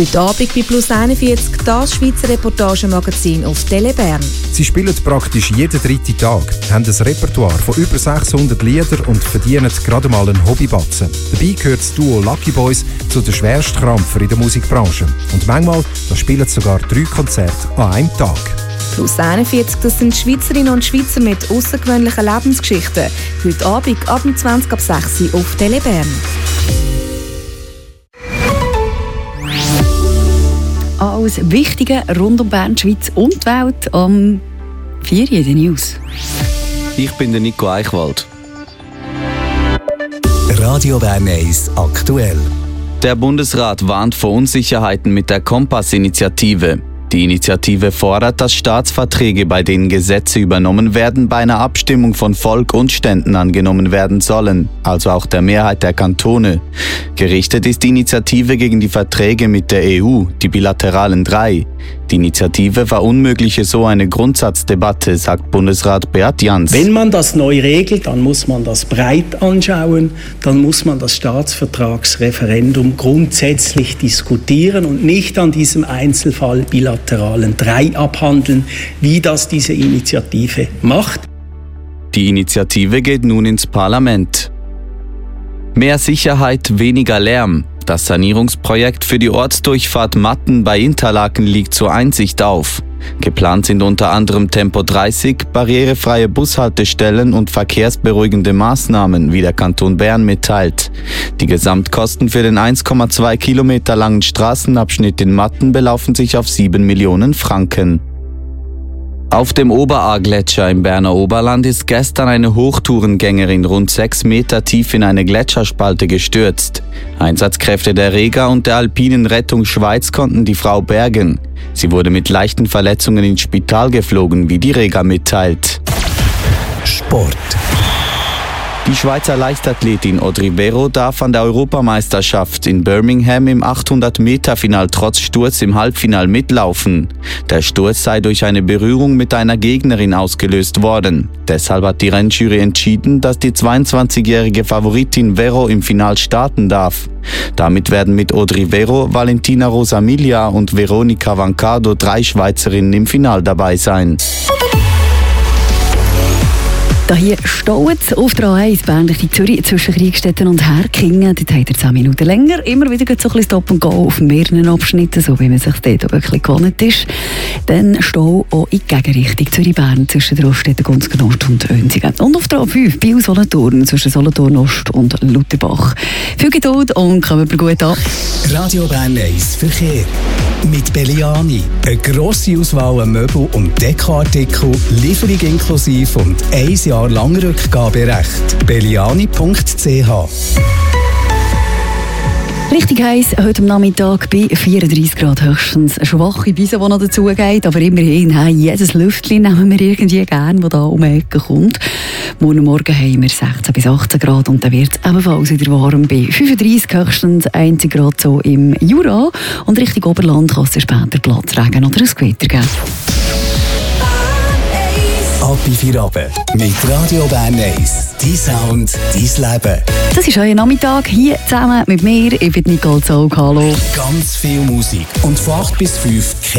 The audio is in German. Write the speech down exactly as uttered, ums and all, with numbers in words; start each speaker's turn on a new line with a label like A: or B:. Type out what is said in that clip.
A: Heute Abend bei Plus einundvierzig das Schweizer Reportagemagazin auf Tele Bern.
B: Sie spielen praktisch jeden dritten Tag, haben ein Repertoire von über sechshundert Liedern und verdienen gerade mal einen Hobbybatzen. Dabei gehört das Duo Lucky Boys zu den Schwerstkrampfer in der Musikbranche. Und manchmal da spielen sie sogar drei Konzerte an einem Tag.
A: Plus einundvierzig, das sind Schweizerinnen und Schweizer mit außergewöhnlichen Lebensgeschichten. Heute Abend ab zwanzig ab sechs Uhr auf Tele Bern.
C: Alles Wichtige rund um Bern, Schweiz und die Welt am vier in den News.
D: Ich bin der Nico Eichwald.
E: Radio Bern eins aktuell.
D: Der Bundesrat warnt vor Unsicherheiten mit der Kompass-Initiative. Die Initiative fordert, dass Staatsverträge, bei denen Gesetze übernommen werden, bei einer Abstimmung von Volk und Ständen angenommen werden sollen, also auch der Mehrheit der Kantone. Gerichtet ist die Initiative gegen die Verträge mit der E U, die bilateralen drei. Die Initiative verunmögliche so eine Grundsatzdebatte, sagt Bundesrat Beat Jans.
F: Wenn man das neu regelt, dann muss man das breit anschauen, dann muss man das Staatsvertragsreferendum grundsätzlich diskutieren und nicht an diesem Einzelfall bilateralen drei abhandeln, wie das diese Initiative macht.
D: Die Initiative geht nun ins Parlament. Mehr Sicherheit, weniger Lärm. Das Sanierungsprojekt für die Ortsdurchfahrt Matten bei Interlaken liegt zur Einsicht auf. Geplant sind unter anderem Tempo dreißig, barrierefreie Bushaltestellen und verkehrsberuhigende Maßnahmen, wie der Kanton Bern mitteilt. Die Gesamtkosten für den eins Komma zwei Kilometer langen Straßenabschnitt in Matten belaufen sich auf sieben Millionen Franken. Auf dem Oberaar-Gletscher im Berner Oberland ist gestern eine Hochtourengängerin rund sechs Meter tief in eine Gletscherspalte gestürzt. Einsatzkräfte der Rega und der Alpinen Rettung Schweiz konnten die Frau bergen. Sie wurde mit leichten Verletzungen ins Spital geflogen, wie die Rega mitteilt.
E: Sport.
D: Die Schweizer Leichtathletin Audrey Berro darf an der Europameisterschaft in Birmingham im achthundert-Meter-Final trotz Sturz im Halbfinal mitlaufen. Der Sturz sei durch eine Berührung mit einer Gegnerin ausgelöst worden. Deshalb hat die Rennjury entschieden, dass die zweiundzwanzigjährige Favoritin Berro im Final starten darf. Damit werden mit Audrey Berro, Valentina Rosamilia und Veronica Vancado drei Schweizerinnen im Final dabei sein.
C: Hier staut es auf der A eins Bern Richtung Zürich zwischen Kriegstetten und Herkingen. Dort habt ihr zehn Minuten länger. Immer wieder so ein bisschen Stop and Go auf mehreren Abschnitten, so wie man sich dort auch wirklich gewohnt ist. Dann Stau auch in die Gegenrichtung Zürich-Bern zwischen der Roststätten, Gunzgen-Ost und Önsigen. Und auf der A fünf Biel-Solothurn zwischen Solothurn-Ost und Lutherbach. Viel Geduld und kommen wir gut an.
E: Radio Bern eins Verkehr. Mit Belliani. Eine grosse Auswahl an Möbel- und Dekoartikel, Lieferung inklusive und ein Jahr lang Rückgaberecht. belliani punkt c h.
C: Richtig heiß heute am Nachmittag bei vierunddreissig Grad höchstens. Eine schwache Brise, die noch dazugeht, aber immerhin, hey, jedes Lüftchen nehmen wir irgendwie gerne, das da um die Ecke kommt. Morgen Morgen haben wir sechzehn bis achtzehn Grad und dann wird es ebenfalls wieder warm bei fünfunddreissig höchstens, einzig Grad so im Jura. Und Richtung Oberland kann es später Platzregen oder ein Gewitter geben.
E: Ab in vier Abend mit Radio Bern eins. Dein Sound, dein Leben.
C: Das ist euer Nachmittag hier zusammen mit mir. Ich bin Nicole Zog. Hallo.
E: Ganz viel Musik und von acht bis fünf